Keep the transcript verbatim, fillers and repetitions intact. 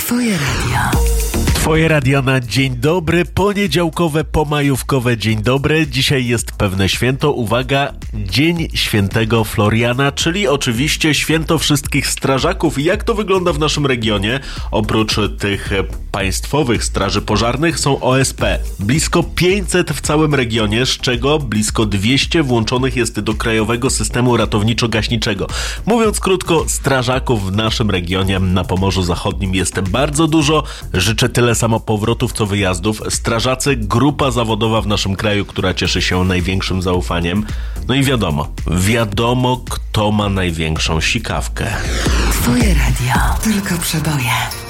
Twoje radio. Twoje radio na dzień dobry, poniedziałkowe, pomajówkowe dzień dobry. Dzisiaj jest pewne święto, uwaga, Dzień Świętego Floriana, czyli oczywiście święto wszystkich strażaków. I jak to wygląda w naszym regionie? Oprócz tych państwowych straży pożarnych są O S P. Blisko pięćset w całym regionie, z czego blisko dwieście włączonych jest do krajowego systemu ratowniczo-gaśniczego. Mówiąc krótko, strażaków w naszym regionie na Pomorzu Zachodnim jest bardzo dużo. Życzę tyle samo powrotów co wyjazdów. Strażacy, grupa zawodowa w naszym kraju, która cieszy się największym zaufaniem. No i wiadomo, wiadomo kto ma największą sikawkę. Twoje radio. Tylko przeboje.